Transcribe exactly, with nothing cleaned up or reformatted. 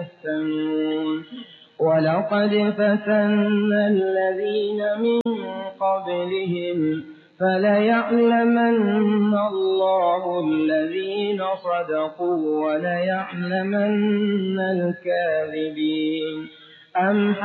يفتنون ولقد فتنا الذين من قبلهم فليعلمن الله الذين صدقوا وليعلمن الكاذبين. أم